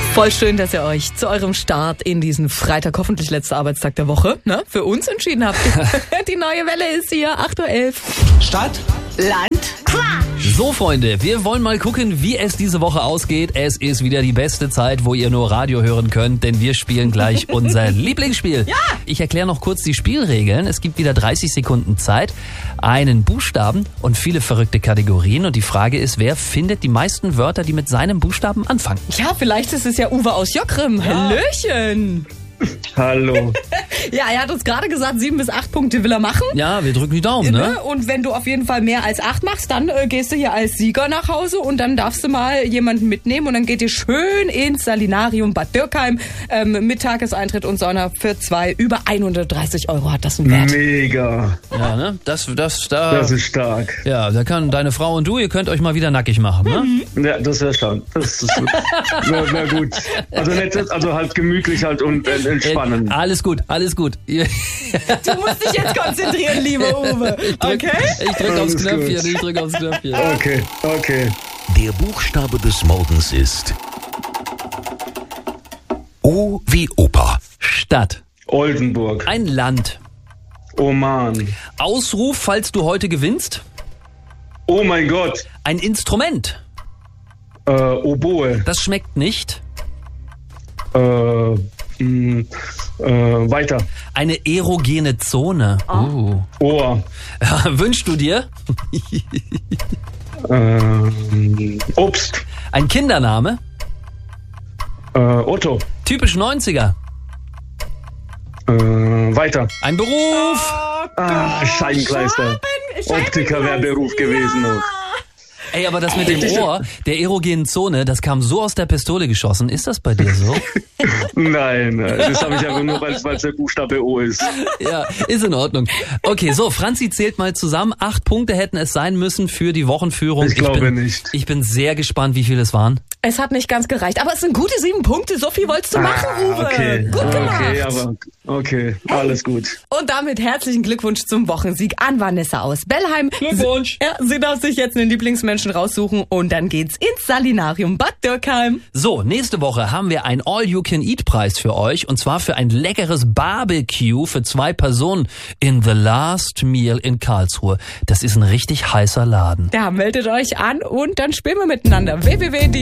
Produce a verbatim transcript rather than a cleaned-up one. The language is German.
Voll schön, dass ihr euch zu eurem Start in diesen Freitag, hoffentlich letzter Arbeitstag der Woche, ne, für uns entschieden habt. Die neue Welle ist hier, acht Uhr elf. Stadt, Land, Quatsch. So, Freunde, wir wollen mal gucken, wie es diese Woche ausgeht. Es ist wieder die beste Zeit, wo ihr nur Radio hören könnt, denn wir spielen gleich unser Lieblingsspiel. Ja. Ich erkläre noch kurz die Spielregeln. Es gibt wieder dreißig Sekunden Zeit, einen Buchstaben und viele verrückte Kategorien. Und die Frage ist, wer findet die meisten Wörter, die mit seinem Buchstaben anfangen? Ja, vielleicht ist es ja Uwe aus Jockrim. Hallöchen. hallo. Ja, er hat uns gerade gesagt, sieben bis acht Punkte will er machen. Ja, wir drücken die Daumen, ne? Ne? Und wenn du auf jeden Fall mehr als acht machst, dann äh, gehst du hier als Sieger nach Hause und dann darfst du mal jemanden mitnehmen und dann geht ihr schön ins Salinarium Bad Dürkheim ähm, mit Tageseintritt und Sauna für zwei. Über hundertdreißig Euro hat das einen Wert. Mega. Ja, ne? Das, das, da. Das ist stark. Ja, da kann deine Frau und du, ihr könnt euch mal wieder nackig machen, ne? Ja, das wäre stark. Das ist wär, wär gut. Also, nicht, also halt gemütlich halt und äh, entspannen. Äh, alles gut, alles gut. Du musst dich jetzt konzentrieren, lieber Uwe. Okay? Ich drück aufs Alles Knöpfchen, gut. ich drück aufs Knöpfchen. Okay, okay. Der Buchstabe des Morgens ist O wie Opa. Stadt. Oldenburg. Ein Land. Oman. Ausruf, falls du heute gewinnst. Oh mein Gott. Ein Instrument. Äh, Oboe. Das schmeckt nicht. Äh, mh, äh, weiter. Eine erogene Zone. Uh. Ohr. Wünschst du dir? Ähm, Obst. Ein Kindername. Äh, Otto. Typisch neunziger. Äh, weiter. Ein Beruf. Ah, Scheibenkleister. Optiker wäre Beruf gewesen. Noch. Ey, aber das mit dem Ohr, der erogenen Zone, das kam so aus der Pistole geschossen. Ist das bei dir so? Nein, nein, das habe ich aber nur, weil es der Buchstabe O ist. Ja, ist in Ordnung. Okay, so, Franzi zählt mal zusammen. Acht Punkte hätten es sein müssen für die Wochenführung. Ich glaube bin, nicht. Ich bin sehr gespannt, wie viel es waren. Es hat nicht ganz gereicht, aber es sind gute sieben Punkte. So viel wolltest du machen, Uwe. Okay, Gut gemacht. okay, aber okay, alles gut. Und damit herzlichen Glückwunsch zum Wochensieg an Vanessa aus Bellheim. Glückwunsch. Sie, ja, sie darf sich jetzt einen Lieblingsmenschen raussuchen und dann geht's ins Salinarium Bad Dürkheim. So, nächste Woche haben wir einen All-You-Can-Eat-Preis für euch und zwar für ein leckeres Barbecue für zwei Personen in The Last Meal in Karlsruhe. Das ist ein richtig heißer Laden. Ja, meldet euch an und dann spielen wir miteinander. w w w punkt